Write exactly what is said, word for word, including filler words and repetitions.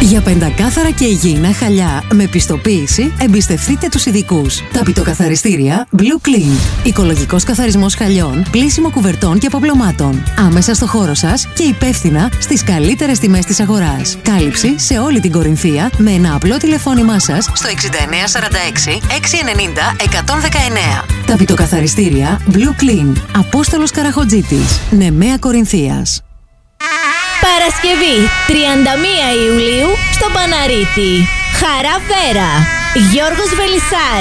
Για πεντακάθαρα και υγιεινά χαλιά με πιστοποίηση, εμπιστευτείτε τους ειδικούς. Ταπητοκαθαριστήρια Blue Clean. Οικολογικός καθαρισμός χαλιών, πλύσιμο κουβερτών και αποπλωμάτων. Άμεσα στο χώρο σας και υπεύθυνα στις καλύτερες τιμές της αγοράς. Κάλυψη σε όλη την Κορινθία με ένα απλό τηλεφώνημά σας στο εξήντα εννέα σαράντα έξι εξακόσια ενενήντα εκατόν δεκαεννέα. Ταπητοκαθαριστήρια Blue Clean. Απόστολος Καραχοτζίτης, Νεμαία Κορινθίας. Παρασκευή τριάντα μία Ιουλίου στο Παναρίτη. Χαρά Βέρα. Γιώργος Βελισσάρης.